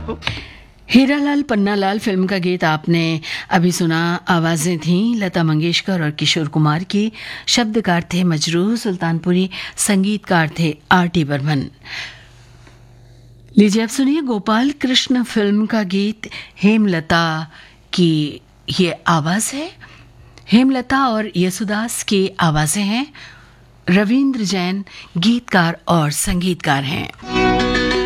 Hiralal Pannalal film का गीत आपने अभी सुना। आवाजें थीं लता मंगेशकर और किशोर कुमार की, शब्दकार थे मजरूह सुल्तानपुरी, संगीतकार थे आर.टी. बर्मन। लीजिए अब सुनिए गोपाल कृष्ण फिल्म का गीत, हेमलता की ये आवाज है। हेमलता और येसुदास की आवाजें हैं। रविंद्र जैन गीतकार और संगीतकार हैं।